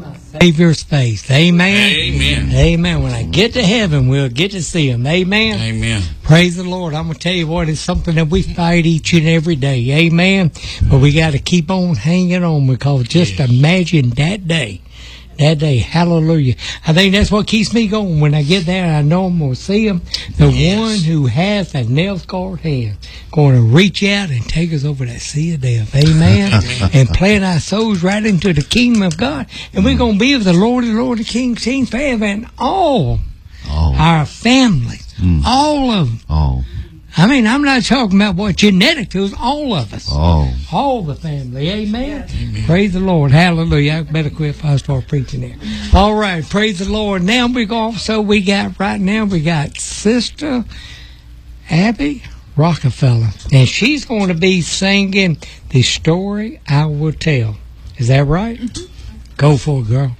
my Savior's face. Amen. Amen. Amen. When I get to heaven, we'll get to see him. Amen. Amen. Praise the Lord. I'm going to tell you what, it's something that we fight each and every day. Amen. But we got to keep on hanging on, because just imagine that day. That day, hallelujah. I think that's what keeps me going. When I get there, I know I'm going to see him. The one who has that nail-scarred hand going to reach out and take us over that sea of death. Amen. And plant our souls right into the kingdom of God. And we're going to be with the Lord and Lord, the King forever, and all our families. All of them. I mean, I'm not talking about what genetic is, all of us. All the family. Amen? Praise the Lord. Hallelujah. I better quit if I start preaching there. All right. Praise the Lord. Now we got Sister Abby Rockefeller. And she's going to be singing The Story I Will Tell. Is that right? Go for it, girl.